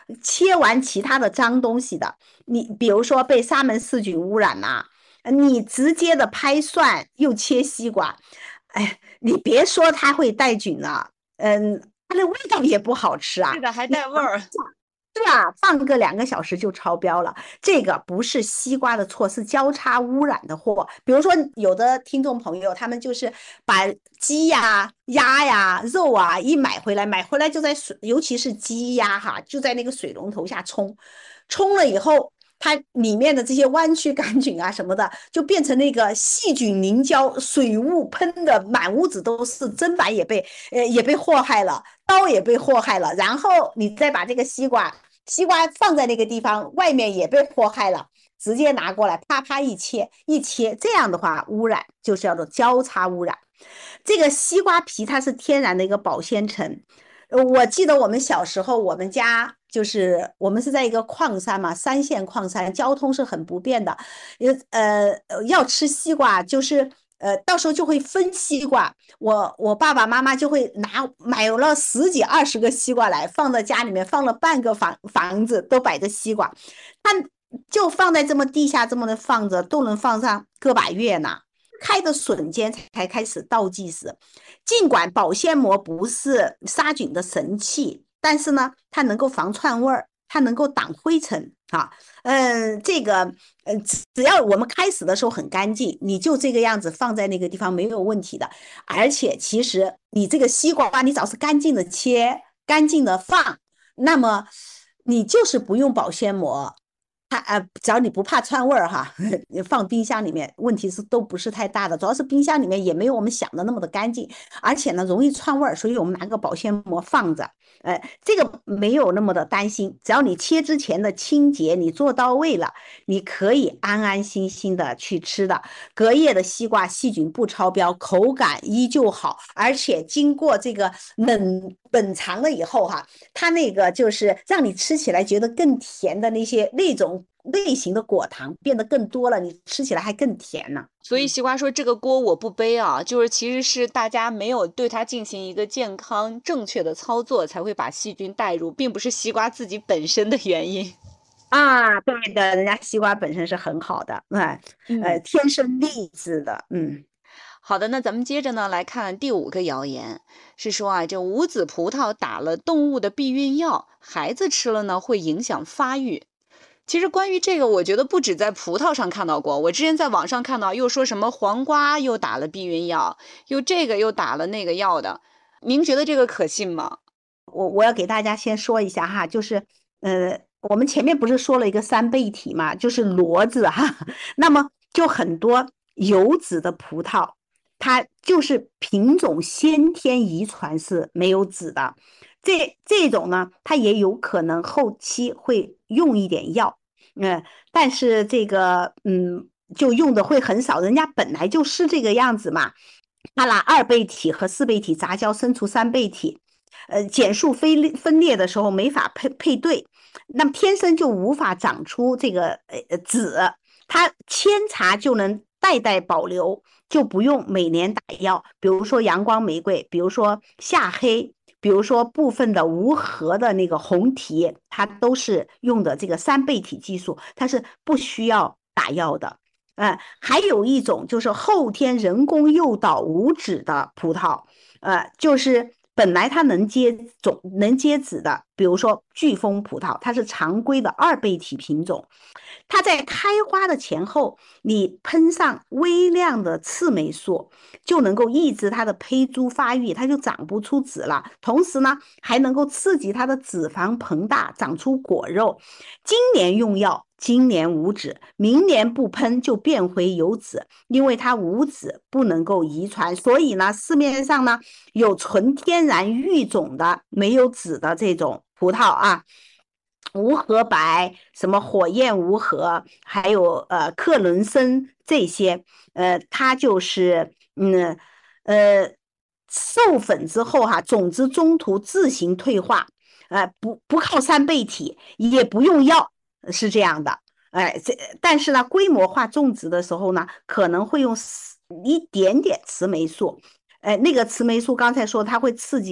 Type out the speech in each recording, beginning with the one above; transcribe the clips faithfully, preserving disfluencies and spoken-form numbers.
切完其他的脏东西的，你比如说被沙门氏菌污染呐、呃你直接的拍蒜又切西瓜，哎，你别说它会带菌了，嗯，它的味道也不好吃啊。 是的，还带味儿。 是吧？放个两个小时就超标了，这个不是西瓜的错，是交叉污染的祸。比如说，有的听众朋友，他们就是把鸡呀、鸭呀、肉啊一买回来，买回来就在水，尤其是鸡鸭哈，就在那个水龙头下冲，冲了以后，它里面的这些弯曲杆菌啊什么的，就变成那个细菌凝胶，水雾喷的满屋子都是，砧板也被呃也被祸害了，刀也被祸害了，然后你再把这个西瓜。西瓜放在那个地方，外面也被祸害了，直接拿过来，啪啪一切一切，这样的话，污染就是叫做交叉污染。这个西瓜皮它是天然的一个保鲜层，呃我记得我们小时候，我们家就是我们是在一个矿山嘛，三线矿山，交通是很不便的，呃呃要吃西瓜就是呃到时候就会分西瓜，我我爸爸妈妈就会拿买了十几二十个西瓜来放在家里面，放了半个房房子都摆着西瓜，它就放在这么地下这么的放着，都能放上个把月呢。开的瞬间才开始倒计时，尽管保鲜膜不是杀菌的神器，但是呢，它能够防串味儿，它能够挡灰尘啊。嗯，这个呃，只要我们开始的时候很干净，你就这个样子放在那个地方没有问题的。而且其实你这个西瓜，你只要是干净的切，干净的放，那么你就是不用保鲜膜，它呃，只要你不怕串味儿哈，放冰箱里面问题是都不是太大的，主要是冰箱里面也没有我们想的那么的干净，而且呢容易串味儿，所以我们拿个保鲜膜放着，呃，这个没有那么的担心，只要你切之前的清洁你做到位了，你可以安安心心的去吃的。隔夜的西瓜细菌不超标，口感依旧好，而且经过这个冷冷藏了以后哈，它那个就是让你吃起来觉得更甜的那些那种类型的果糖变得更多了，你吃起来还更甜呢。 所以西瓜说这个锅我不背啊，就是其实是大家没有对它进行一个健康正确的操作，才会把细菌带入，并不是西瓜自己本身的原因。 啊，对的，人家西瓜本身是很好的，哎，呃， 嗯， 天生丽质的，嗯。 好的，那咱们接着呢来看第五个谣言，是说啊，这无籽葡萄打了动物的避孕药，孩子吃了呢会影响发育。其实关于这个，我觉得不止在葡萄上看到过，我之前在网上看到，又说什么黄瓜又打了避孕药，又这个又打了那个药的。您觉得这个可信吗？ 我我要给大家先说一下哈，就是呃，我们前面不是说了一个三倍体嘛，就是骡子哈，那么就很多有籽的葡萄，它就是品种先天遗传是没有籽的，这这种呢，它也有可能后期会用一点药，嗯、但是这个嗯，就用的会很少，人家本来就是这个样子嘛。它拿二倍体和四倍体杂交生出三倍体，呃，减数分裂分裂的时候没法配配对，那么天生就无法长出这个呃籽，它扦插就能代代保留，就不用每年打药。比如说阳光玫瑰，比如说夏黑，比如说部分的无核的那个红提，它都是用的这个三倍体技术，它是不需要打药的。呃，还有一种就是后天人工诱导无籽的葡萄，呃，就是本来它能结种、能结籽的，比如说巨峰葡萄，它是常规的二倍体品种，它在开花的前后，你喷上微量的刺霉素，就能够抑制它的胚珠发育，它就长不出籽了。同时呢，还能够刺激它的脂肪膨大，长出果肉。今年用药，今年无籽，明年不喷就变回有籽，因为它无籽不能够遗传，所以呢，市面上呢有纯天然育种的没有籽的这种葡萄啊。无核白，什么火焰无核，还有呃克伦森这些，呃，它就是嗯呃授粉之后哈，种子中途自行退化，呃不不靠三倍体，也不用药，是这样的。哎，这但是呢，规模化种植的时候呢，可能会用一点点雌霉素，哎，那个雌霉素刚才说它会刺激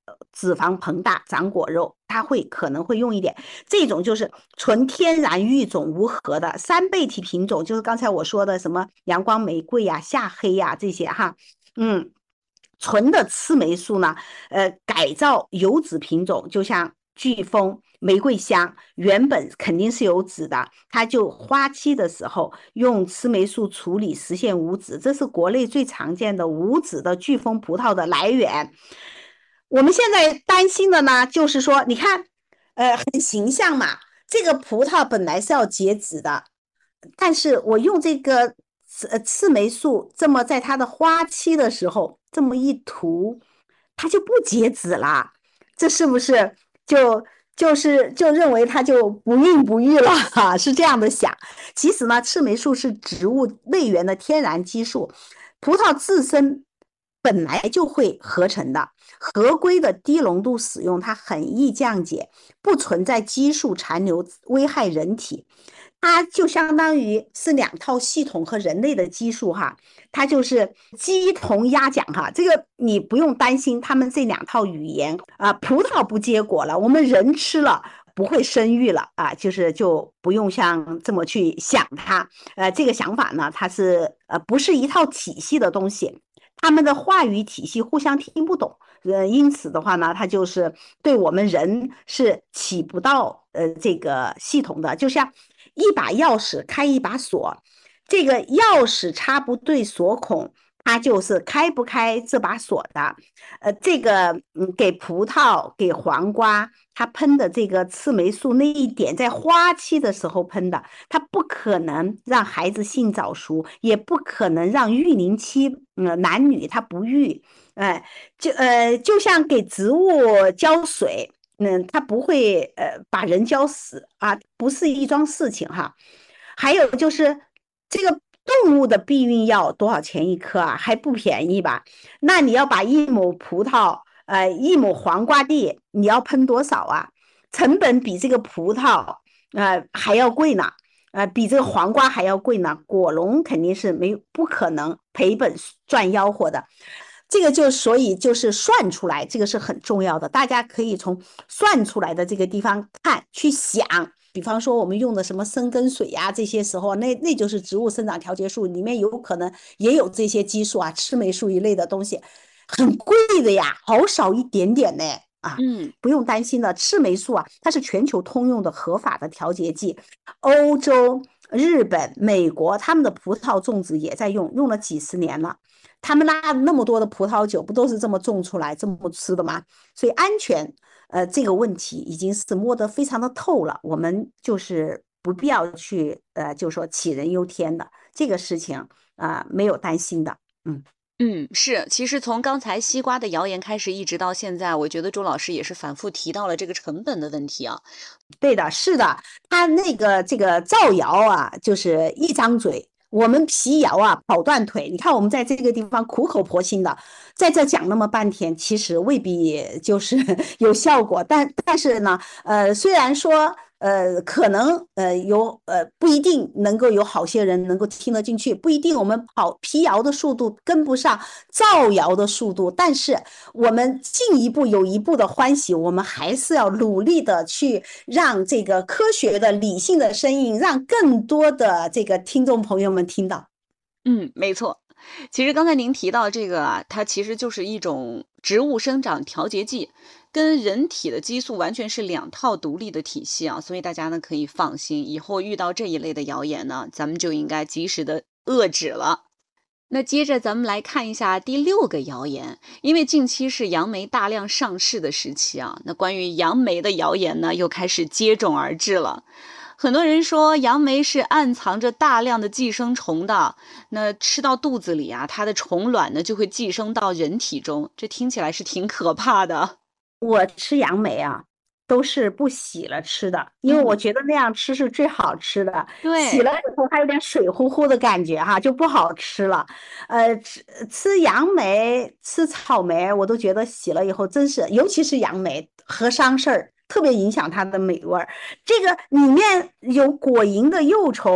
脂肪膨大长果肉，它会可能会用一点。这种就是纯天然育种无核的三倍体品种，就是刚才我说的什么阳光玫瑰呀、夏黑呀这些哈，嗯。纯的刺霉素呢，呃，改造有籽品种，就像飓风、玫瑰香，原本肯定是有籽的，它就花期的时候用刺霉素处理，实现无籽，这是国内最常见的无籽的飓风葡萄的来源。我们现在担心的呢，就是说，你看，呃，很形象嘛，这个葡萄本来是要结籽的，但是我用这个刺呃刺霉素这么在它的花期的时候这么一涂，它就不结籽了，这是不是就就是就认为它就不孕不育了哈？是这样的想。其实呢，赤霉素是植物内源的天然激素，葡萄自身本来就会合成的，合规的低浓度使用它很易降解，不存在激素残留危害人体。它就相当于是两套系统和人类的激素哈，它就是鸡同鸭讲哈，这个你不用担心他们这两套语言啊。葡萄不结果了，我们人吃了不会生育了啊，就是就不用像这么去想它。呃，这个想法呢，它是呃不是一套体系的东西，他们的话语体系互相听不懂。呃，因此的话呢，它就是对我们人是起不到呃这个系统的，就像一把钥匙开一把锁，这个钥匙插不对锁孔，它就是开不开这把锁的。呃，这个嗯，给葡萄、给黄瓜，它喷的这个刺霉素那一点，在花期的时候喷的，它不可能让孩子性早熟，也不可能让育龄期呃男女他不育。哎，就呃，就像给植物浇水，嗯，它不会呃把人浇死啊，不是一桩事情哈。还有就是这个动物的避孕药多少钱一颗啊？还不便宜吧？那你要把一亩葡萄，呃，一亩黄瓜地，你要喷多少啊？成本比这个葡萄，呃，还要贵呢。呃，比这个黄瓜还要贵呢，果农肯定是没不可能赔本赚吆喝的。这个就所以就是算出来，这个是很重要的，大家可以从算出来的这个地方看去想。比方说我们用的什么生根水呀、啊，这些时候那那就是植物生长调节素，里面有可能也有这些激素啊、赤霉素一类的东西，很贵的呀，好少一点点呢。啊， 嗯不用担心的，赤霉素啊，它是全球通用的合法的调节剂，欧洲、日本、美国他们的葡萄种植也在用，用了几十年了。他们拉那么多的葡萄酒，不都是这么种出来、这么吃的吗？所以安全，呃，这个问题已经是摸得非常的透了。我们就是不必要去，呃，就说杞人忧天的这个事情啊、呃，没有担心的。嗯。 嗯，是。其实从刚才西瓜的谣言开始，一直到现在，我觉得周老师也是反复提到了这个成本的问题啊。 对的，是的，他那个这个造谣啊，就是一张嘴，我们辟谣啊，跑断腿。你看我们在这个地方苦口婆心的在这讲那么半天，其实未必就是有效果。但但是呢，呃，虽然说呃可能呃有呃不一定能够有好些人能够听得进去，不一定我们跑辟谣的速度跟不上造谣的速度，但是我们进一步有一步的欢喜，我们还是要努力的去让这个科学的理性的声音，让更多的这个听众朋友们听到。 嗯，没错。其实刚才您提到这个啊，它其实就是一种植物生长调节剂，跟人体的激素完全是两套独立的体系啊，所以大家呢可以放心，以后遇到这一类的谣言呢，咱们就应该及时的遏止了。那接着咱们来看一下第六个谣言，因为近期是杨梅大量上市的时期啊，那关于杨梅的谣言呢又开始接踵而至了。很多人说杨梅是暗藏着大量的寄生虫的，那吃到肚子里啊，它的虫卵呢就会寄生到人体中，这听起来是挺可怕的。 我吃杨梅啊，都是不洗了吃的，因为我嗯， 觉得那样吃是最好吃的。洗对。 了以后，它有点水乎乎的感觉哈，就不好吃了。呃，吃吃杨梅、吃草莓，我都觉得洗了以后真是，尤其是杨梅和伤事儿，特别影响它的美味儿。这个里面有果蝇的幼虫。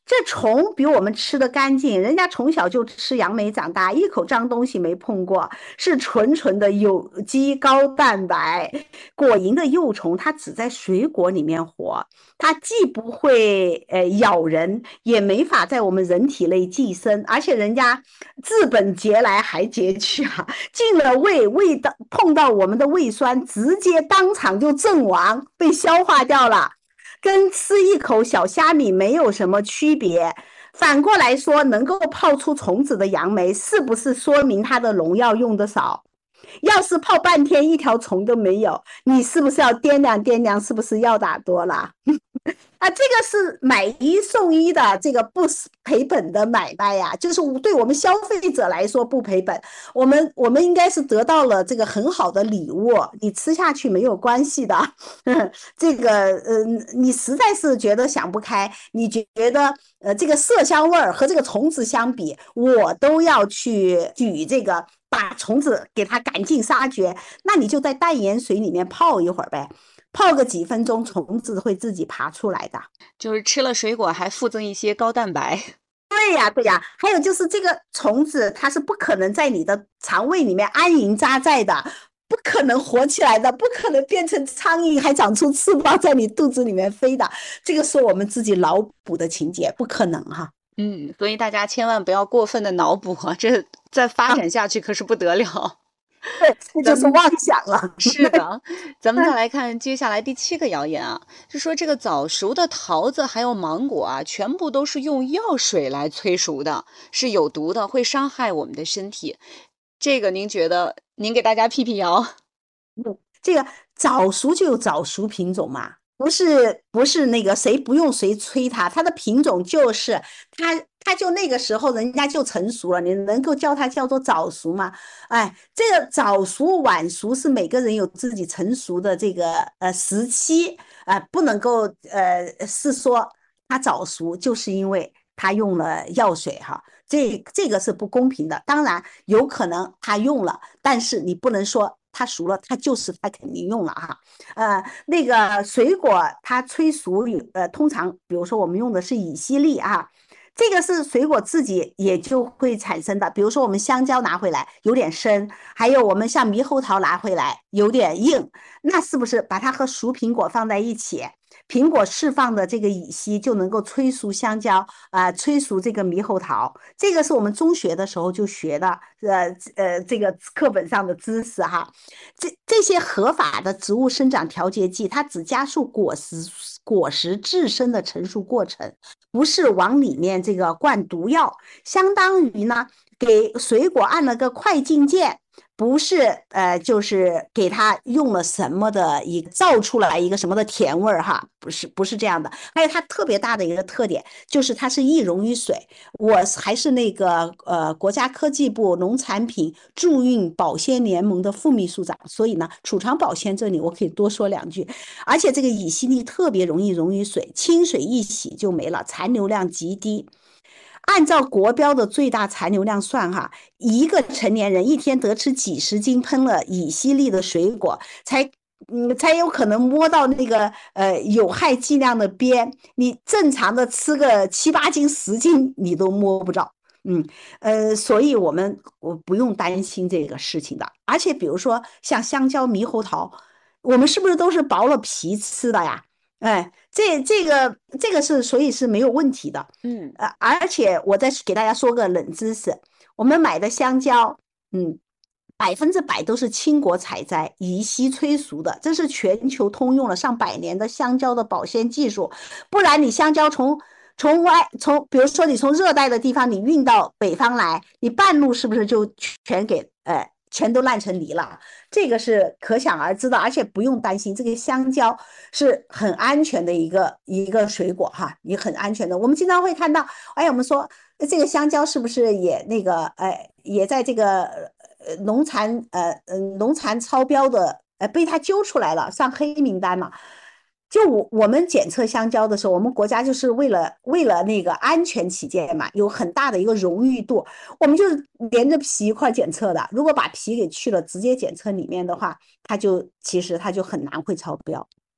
这虫比我们吃的干净，人家从小就吃杨梅长大，一口脏东西没碰过，是纯纯的有机高蛋白。果蝇的幼虫它只在水果里面活，它既不会呃咬人，也没法在我们人体内寄生，而且人家治本节来还节去啊，进了胃，胃的碰到我们的胃酸，直接当场就阵亡，被消化掉了。跟吃一口小虾米没有什么区别。反过来说，能够泡出虫子的杨梅，是不是说明它的农药用的少？要是泡半天一条虫都没有，你是不是要掂量掂量，是不是药打多了？啊，这个是买一送一的，这个不赔本的买卖呀，就是对我们消费者来说不赔本。我们我们应该是得到了这个很好的礼物，你吃下去没有关系的。这个呃，你实在是觉得想不开，你觉得呃这个色香味儿和这个虫子相比，我都要去举这个把虫子给它赶尽杀绝，那你就在淡盐水里面泡一会儿呗。泡个几分钟，虫子会自己爬出来的。 就是吃了水果还附赠一些高蛋白。 对呀，对呀，还有就是这个虫子，它是不可能在你的肠胃里面安营扎寨的，不可能活起来的，不可能变成苍蝇还长出翅膀在你肚子里面飞的。这个是我们自己脑补的情节，不可能哈。 嗯，所以大家千万不要过分的脑补啊，这再发展下去可是不得了。 对，这就是妄想了。 是的，咱们再来看接下来第七个谣言啊，是说这个早熟的桃子还有芒果啊，全部都是用药水来催熟的，是有毒的，会伤害我们的身体。这个您觉得，您给大家辟辟谣。 这个早熟就有早熟品种嘛，不是不是那个谁不用谁催它，它的品种就是它。它就那个时候人家就成熟了，你能够叫它叫做早熟吗？哎，这个早熟晚熟是每个人有自己成熟的这个呃时期啊、呃，不能够呃是说它早熟就是因为它用了药水哈，这这个是不公平的。当然有可能它用了，但是你不能说它熟了，它就是它肯定用了哈。呃，那个水果它催熟，呃，通常比如说我们用的是乙烯利啊。这个是水果自己也就会产生的，比如说我们香蕉拿回来有点生，还有我们像猕猴桃拿回来有点硬，那是不是把它和熟苹果放在一起，苹果释放的这个乙烯就能够催熟香蕉啊、呃，催熟这个猕猴桃？这个是我们中学的时候就学的，呃呃，这个课本上的知识哈。这这些合法的植物生长调节剂，它只加速果实果实自身的成熟过程。不是往里面这个灌毒药，相当于呢给水果按了个快进键，不是呃就是给它用了什么的一个造出来一个什么的甜味儿哈，不是不是这样的。还有它特别大的一个特点就是它是易溶于水，我还是那个呃国家科技部农产品驻运保鲜联盟的副秘书长，所以呢储藏保鲜这里我可以多说两句。而且这个乙烯利特别容易溶于水，清水一洗就没了，残留量极低。按照国标的最大残留量算哈，一个成年人一天得吃几十斤喷了乙烯利的水果，才嗯才有可能摸到那个呃有害剂量的边。你正常的吃个七八斤、十斤，你都摸不着。嗯，呃，所以我们我不用担心这个事情的。而且比如说像香蕉、猕猴桃，我们是不是都是剥了皮吃的呀？哎，这这个这个是所以是没有问题的。 嗯， 呃，而且我再给大家说个冷知识，我们买的香蕉，嗯，百分之百都是青果采摘、乙烯催熟的，这是全球通用了上百年的香蕉的保鲜技术。不然你香蕉从从外从，比如说你从热带的地方你运到北方来，你半路是不是就全给呃全都烂成泥了？这个是可想而知的，而且不用担心，这个香蕉是很安全的一个一个水果哈，也很安全的。我们经常会看到，哎，我们说这个香蕉是不是也那个，哎，也在这个呃农残呃呃农残超标的，呃被他揪出来了，上黑名单嘛。就我我们检测香蕉的时候，我们国家就是为了为了那个安全起见嘛，有很大的一个荣誉度，我们就是连着皮一块检测的。如果把皮给去了，直接检测里面的话，它就其实它就很难会超标。嗯。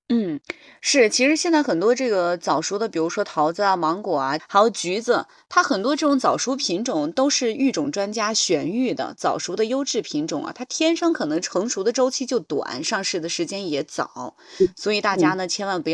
嗯，是，其实现在很多这个早熟的，比如说桃子啊、芒果啊，还有橘子，它很多这种早熟品种都是育种专家选育的早熟的优质品种啊，它天生可能成熟的周期就短，上市的时间也早，所以大家嗯。 呢千万不要。